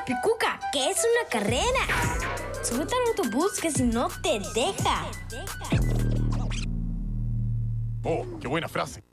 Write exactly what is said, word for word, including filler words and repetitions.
Picuca, ¿qué es una carrera? Súbete al autobús que si no te deja. Oh, qué buena frase.